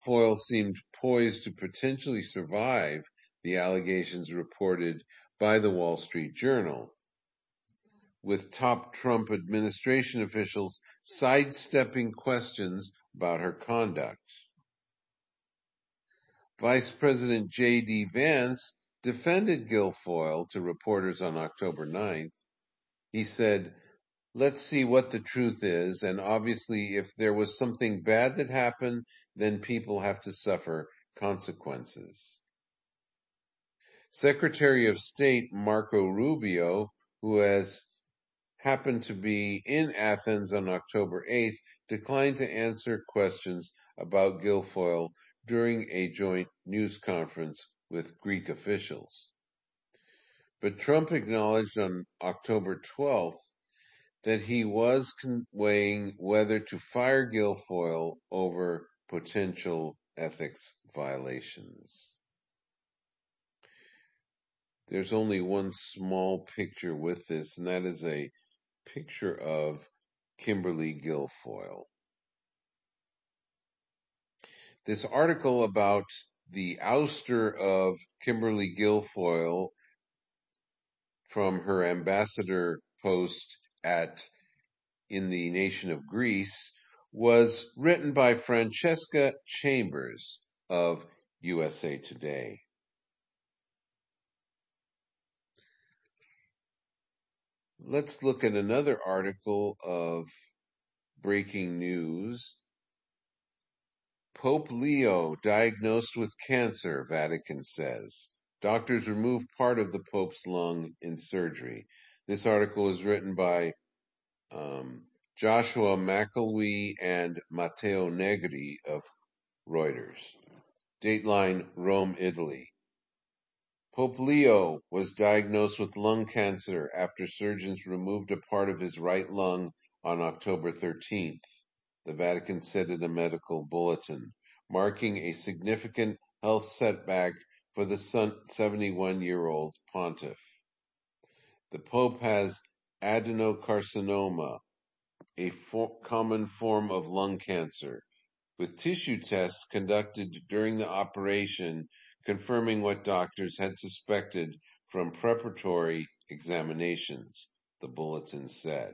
Guilfoyle seemed poised to potentially survive the allegations reported by the Wall Street Journal, with top Trump administration officials sidestepping questions about her conduct. Vice President J.D. Vance defended Guilfoyle to reporters on October 9th. He said, "Let's see what the truth is, and obviously if there was something bad that happened, then people have to suffer consequences." Secretary of State Marco Rubio, who has happened to be in Athens on October 8th, declined to answer questions about Guilfoyle during a joint news conference with Greek officials. But Trump acknowledged on October 12th that he was weighing whether to fire Guilfoyle over potential ethics violations. There's only one small picture with this, and that is a picture of Kimberly Guilfoyle. This article about the ouster of Kimberly Guilfoyle from her ambassador post in the nation of Greece was written by Francesca Chambers of USA Today. Let's look at another article of breaking news. Pope Leo diagnosed with cancer, Vatican says. Doctors remove part of the Pope's lung in surgery. This article is written by Joshua McElwee and Matteo Negri of Reuters. Dateline, Rome, Italy. Pope Leo was diagnosed with lung cancer after surgeons removed a part of his right lung on October 13th, the Vatican said in a medical bulletin, marking a significant health setback for the 71-year-old pontiff. The Pope has adenocarcinoma, a common form of lung cancer, with tissue tests conducted during the operation confirming what doctors had suspected from preparatory examinations, the bulletin said.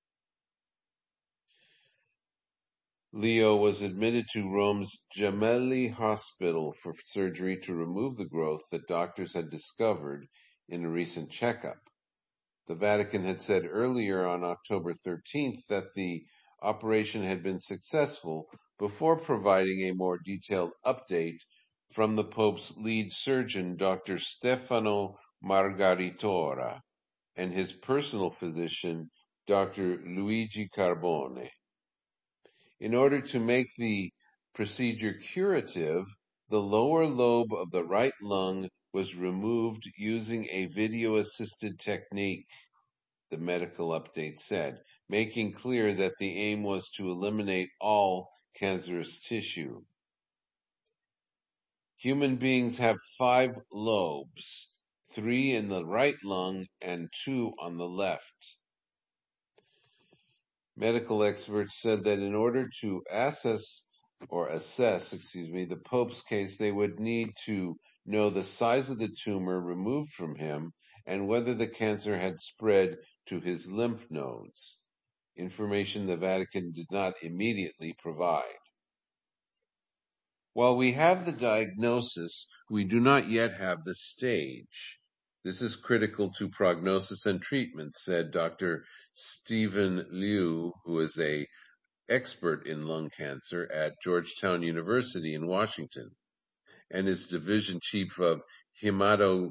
Leo was admitted to Rome's Gemelli Hospital for surgery to remove the growth that doctors had discovered in a recent checkup. The Vatican had said earlier on October 13th that the operation had been successful before providing a more detailed update from the Pope's lead surgeon, Dr. Stefano Margaritora, and his personal physician, Dr. Luigi Carbone. In order to make the procedure curative, the lower lobe of the right lung was removed using a video-assisted technique, the medical update said, making clear that the aim was to eliminate all cancerous tissue. Human beings have 5 lobes, 3 in the right lung and 2 on the left. Medical experts said that in order to assess the Pope's case, they would need to know the size of the tumor removed from him and whether the cancer had spread to his lymph nodes, information the Vatican did not immediately provide. While we have the diagnosis, we do not yet have the stage. This is critical to prognosis and treatment, said Dr. Stephen Liu, who is an expert in lung cancer at Georgetown University in Washington, and is division chief of hematology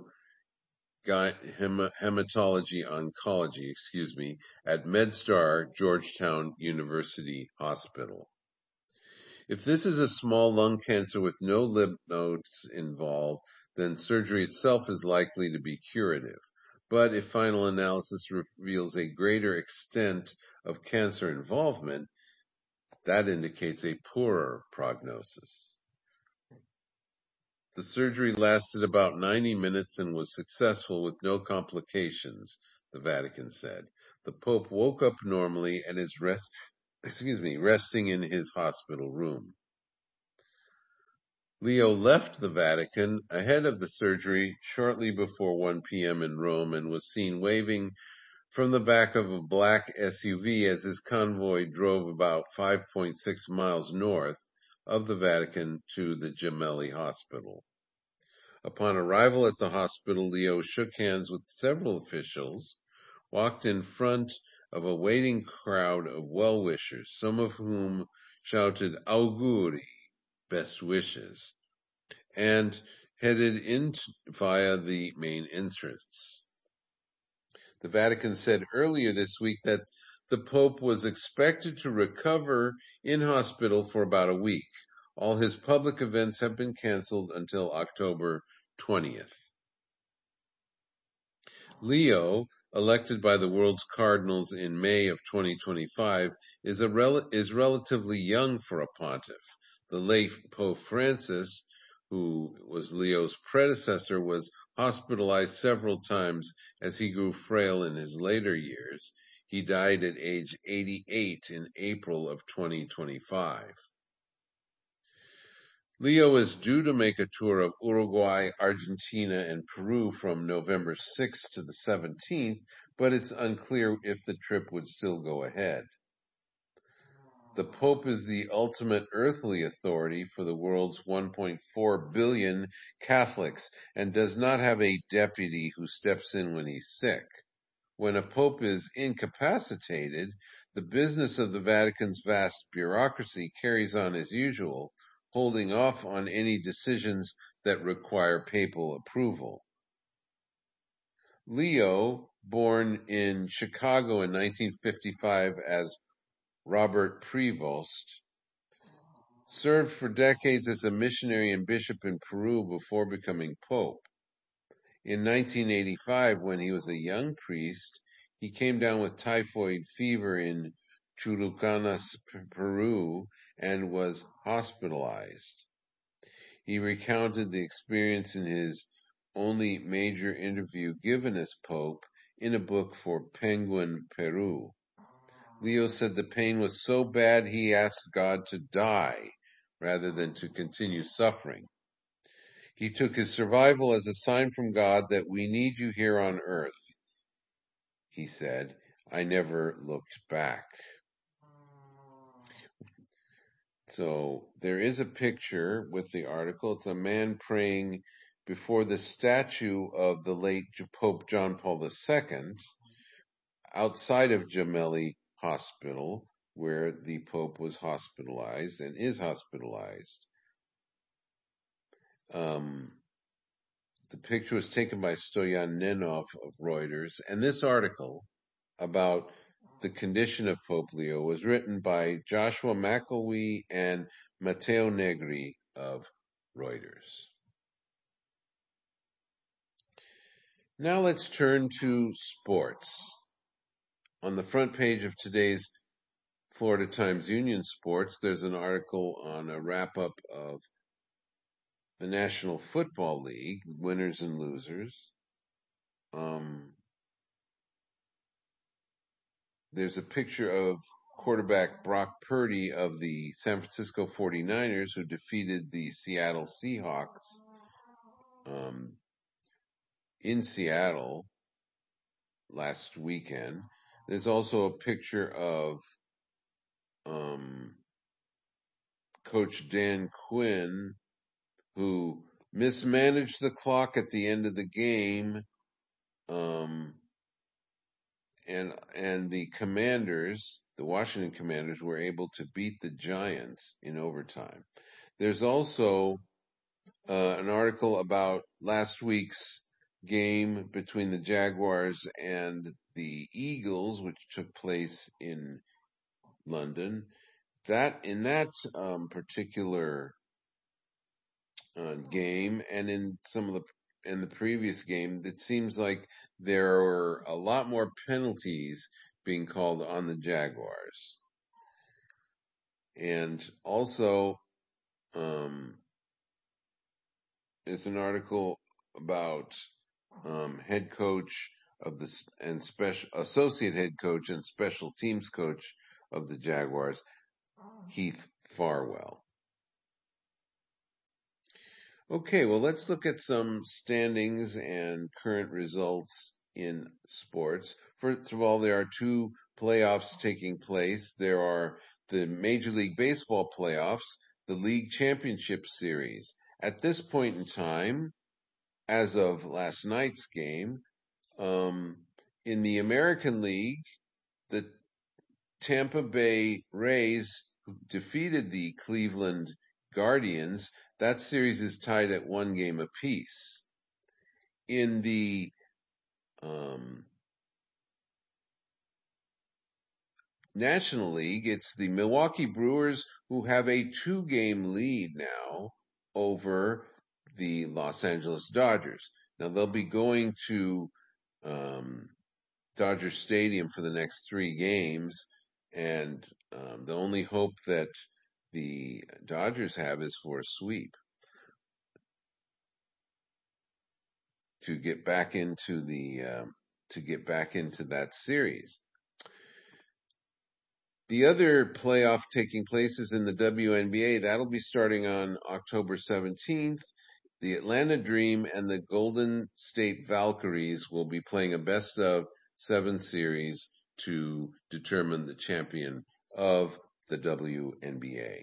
oncology, at MedStar Georgetown University Hospital. If this is a small lung cancer with no lymph nodes involved, then surgery itself is likely to be curative. But if final analysis reveals a greater extent of cancer involvement, that indicates a poorer prognosis. The surgery lasted about 90 minutes and was successful with no complications, the Vatican said. The Pope woke up normally and is resting in his hospital room. Leo left the Vatican ahead of the surgery shortly before 1 p.m. in Rome and was seen waving from the back of a black SUV as his convoy drove about 5.6 miles north of the Vatican to the Gemelli Hospital. Upon arrival at the hospital, Leo shook hands with several officials, walked in front of a waiting crowd of well-wishers, some of whom shouted "Auguri," best wishes, and headed in via the main entrance. The Vatican said earlier this week that the Pope was expected to recover in hospital for about a week. All his public events have been canceled until October 20th. Leo, elected by the world's cardinals in May of 2025, is relatively young for a pontiff. The late Pope Francis, who was Leo's predecessor, was hospitalized several times as he grew frail in his later years. He died at age 88 in April of 2025. Leo is due to make a tour of Uruguay, Argentina, and Peru from November 6th to the 17th, but it's unclear if the trip would still go ahead. The Pope is the ultimate earthly authority for the world's 1.4 billion Catholics and does not have a deputy who steps in when he's sick. When a pope is incapacitated, the business of the Vatican's vast bureaucracy carries on as usual, holding off on any decisions that require papal approval. Leo, born in Chicago in 1955 as Robert Prevost, served for decades as a missionary and bishop in Peru before becoming pope. In 1985, when he was a young priest, he came down with typhoid fever in Chulucanas, Peru, and was hospitalized. He recounted the experience in his only major interview given as Pope in a book for Penguin Peru. Leo said the pain was so bad he asked God to die rather than to continue suffering. He took his survival as a sign from God that we need you here on earth. He said, I never looked back. So there is a picture with the article. It's a man praying before the statue of the late Pope John Paul II outside of Gemelli Hospital, where the Pope was hospitalized and is hospitalized. The picture was taken by Stoyan Nenov of Reuters, and this article about the condition of Pope Leo was written by Joshua McElwee and Matteo Negri of Reuters. Now let's turn to sports. On the front page of today's Florida Times Union Sports, there's an article on a wrap-up of the National Football League, winners and losers. There's a picture of quarterback Brock Purdy of the San Francisco 49ers, who defeated the Seattle Seahawks in Seattle last weekend. There's also a picture of Coach Dan Quinn, who mismanaged the clock at the end of the game, and the Commanders, the Washington Commanders, were able to beat the Giants in overtime. There's also an article about last week's game between the Jaguars and the Eagles, which took place in London. In that particular game, and in the previous game, it seems like there were a lot more penalties being called on the Jaguars. And also, it's an article about head coach of the and special associate head coach and special teams coach of the Jaguars, Heath Farwell. Okay, well, let's look at some standings and current results in sports. First of all, there are two playoffs taking place. There are the Major League Baseball playoffs, the League Championship Series. At this point in time, as of last night's game, in the American League, the Tampa Bay Rays defeated the Cleveland Guardians. That series is tied at 1 game apiece. In the National League, it's the Milwaukee Brewers who have a 2-game lead now over the Los Angeles Dodgers. Now they'll be going to Dodger Stadium for the next 3 games, and the only hope that the Dodgers have is for a sweep to get back into that series. The other playoff taking place is in the WNBA. That'll be starting on October 17th. The Atlanta Dream and the Golden State Valkyries will be playing a best-of-7 series to determine the champion of the WNBA.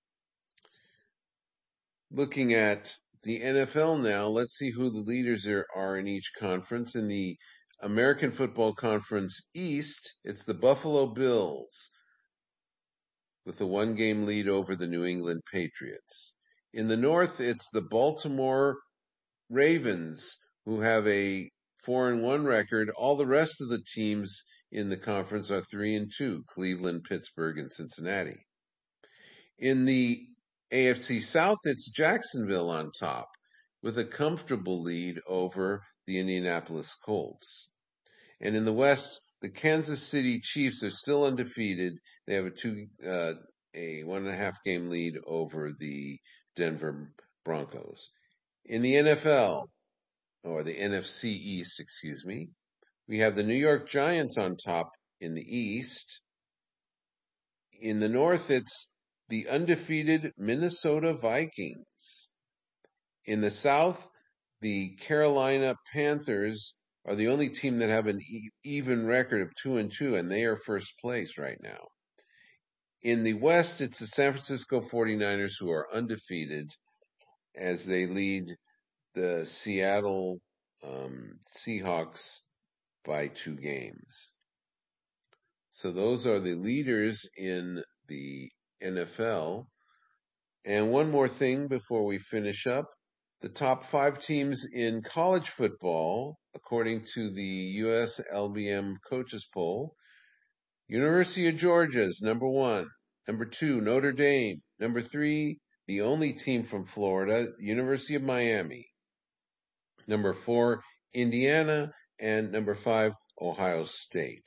Looking at the NFL now, let's see who the leaders are in each conference. In the American Football Conference East, it's the Buffalo Bills with a 1-game lead over the New England Patriots. In the North, it's the Baltimore Ravens, who have a 4-1 record. All the rest of the teams in the conference are 3-2, Cleveland, Pittsburgh, and Cincinnati. In the AFC South, it's Jacksonville on top with a comfortable lead over the Indianapolis Colts. And in the West, the Kansas City Chiefs are still undefeated. They have a 1.5 game lead over the Denver Broncos. In the NFL, or the NFC East, we have the New York Giants on top in the East. In the North, it's the undefeated Minnesota Vikings. In the South, the Carolina Panthers are the only team that have an even record of 2-2, and they are first place right now. In the West, it's the San Francisco 49ers who are undefeated as they lead the Seattle Seahawks by 2 games. So those are the leaders in the NFL. And one more thing before we finish up. The top 5 teams in college football, according to the USLBM coaches poll, University of Georgia is number 1. Number 2, Notre Dame. Number 3, the only team from Florida, University of Miami. Number 4, Indiana. And number 5, Ohio State.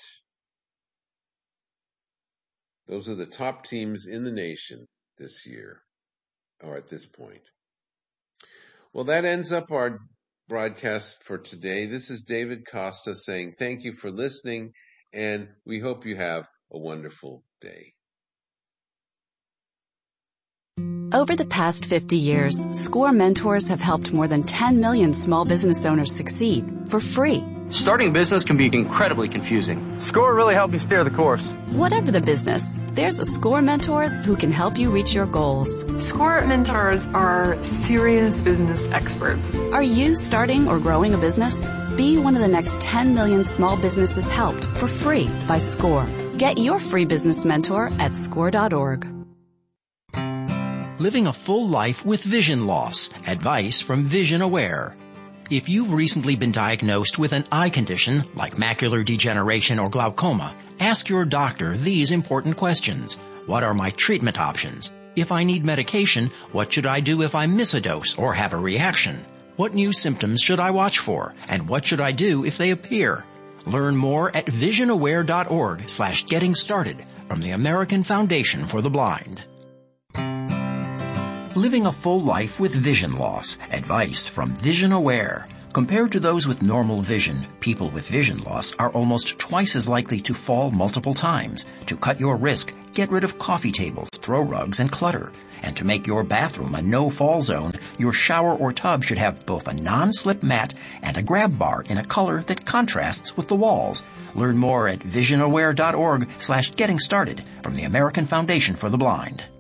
Those are the top teams in the nation this year, or at this point. Well, that ends up our broadcast for today. This is David Costa saying thank you for listening, and we hope you have a wonderful day. Over the past 50 years, SCORE mentors have helped more than 10 million small business owners succeed for free. Starting a business can be incredibly confusing. SCORE really helped me steer the course. Whatever the business, there's a SCORE mentor who can help you reach your goals. SCORE mentors are serious business experts. Are you starting or growing a business? Be one of the next 10 million small businesses helped for free by SCORE. Get your free business mentor at score.org. Living a full life with vision loss. Advice from Vision Aware. If you've recently been diagnosed with an eye condition like macular degeneration or glaucoma, ask your doctor these important questions. What are my treatment options? If I need medication, what should I do if I miss a dose or have a reaction? What new symptoms should I watch for? And what should I do if they appear? Learn more at visionaware.org/getting started from the American Foundation for the Blind. Living a full life with vision loss. Advice from Vision Aware. Compared to those with normal vision, people with vision loss are almost twice as likely to fall multiple times. To cut your risk, get rid of coffee tables, throw rugs, and clutter. And to make your bathroom a no-fall zone, your shower or tub should have both a non-slip mat and a grab bar in a color that contrasts with the walls. Learn more at visionaware.org/getting started from the American Foundation for the Blind.